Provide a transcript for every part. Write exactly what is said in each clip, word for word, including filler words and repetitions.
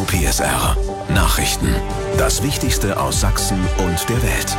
P S R. Nachrichten. Das Wichtigste aus Sachsen und der Welt.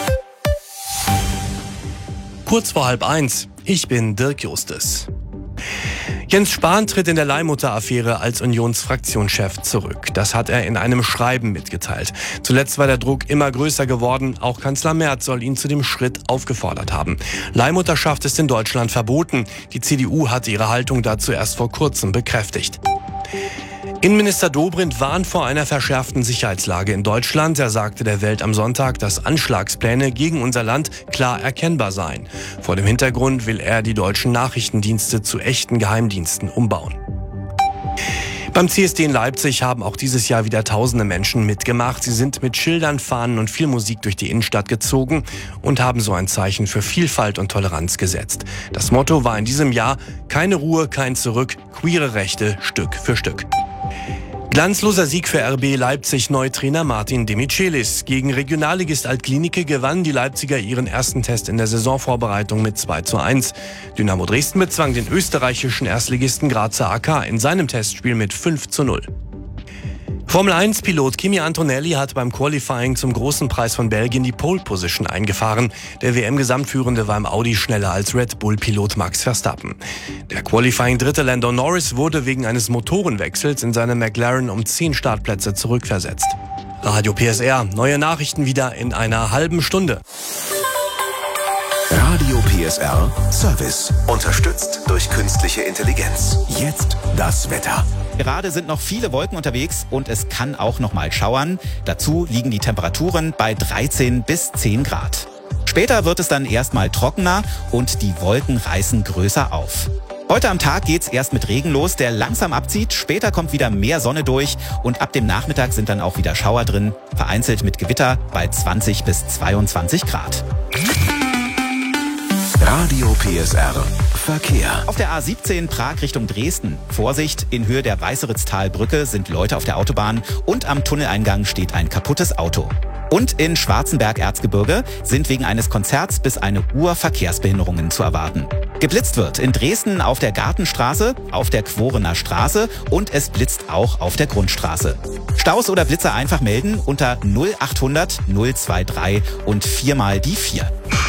Kurz vor halb eins. Ich bin Dirk Justus. Jens Spahn tritt in der Leihmutter-Affäre als Unionsfraktionschef zurück. Das hat er in einem Schreiben mitgeteilt. Zuletzt war der Druck immer größer geworden. Auch Kanzler Merz soll ihn zu dem Schritt aufgefordert haben. Leihmutterschaft ist in Deutschland verboten. Die C D U hatte ihre Haltung dazu erst vor kurzem bekräftigt. Innenminister Dobrindt warnt vor einer verschärften Sicherheitslage in Deutschland. Er sagte der Welt am Sonntag, dass Anschlagspläne gegen unser Land klar erkennbar seien. Vor dem Hintergrund will er die deutschen Nachrichtendienste zu echten Geheimdiensten umbauen. Beim C S D in Leipzig haben auch dieses Jahr wieder tausende Menschen mitgemacht. Sie sind mit Schildern, Fahnen und viel Musik durch die Innenstadt gezogen und haben so ein Zeichen für Vielfalt und Toleranz gesetzt. Das Motto war in diesem Jahr: keine Ruhe, kein Zurück, queere Rechte Stück für Stück. Glanzloser Sieg für R B Leipzig Neutrainer Martin Demichelis. Gegen Regionalligist Altklinike gewannen die Leipziger ihren ersten Test in der Saisonvorbereitung mit zwei zu eins. Dynamo Dresden bezwang den österreichischen Erstligisten Grazer A K in seinem Testspiel mit fünf zu null. Formel eins Pilot Kimi Antonelli hat beim Qualifying zum Großen Preis von Belgien die Pole Position eingefahren. Der W M-Gesamtführende war im Audi schneller als Red Bull-Pilot Max Verstappen. Der Qualifying-Dritte Lando Norris wurde wegen eines Motorenwechsels in seinem McLaren um zehn Startplätze zurückversetzt. Radio P S R, neue Nachrichten wieder in einer halben Stunde. Radio P S R Service. Unterstützt durch künstliche Intelligenz. Jetzt das Wetter. Gerade sind noch viele Wolken unterwegs und es kann auch noch mal schauern. Dazu liegen die Temperaturen bei dreizehn bis zehn Grad. Später wird es dann erstmal trockener und die Wolken reißen größer auf. Heute am Tag geht's erst mit Regen los, der langsam abzieht. Später kommt wieder mehr Sonne durch und ab dem Nachmittag sind dann auch wieder Schauer drin, vereinzelt mit Gewitter bei zwanzig bis zweiundzwanzig Grad. Radio P S R Verkehr. Auf der A siebzehn Prag Richtung Dresden. Vorsicht, in Höhe der Weißeritztalbrücke sind Leute auf der Autobahn und am Tunneleingang steht ein kaputtes Auto. Und in Schwarzenberg-Erzgebirge sind wegen eines Konzerts bis eine Uhr Verkehrsbehinderungen zu erwarten. Geblitzt wird in Dresden auf der Gartenstraße, auf der Quorener Straße und es blitzt auch auf der Grundstraße. Staus oder Blitzer einfach melden unter null achthundert null drei drei und viermal die vier.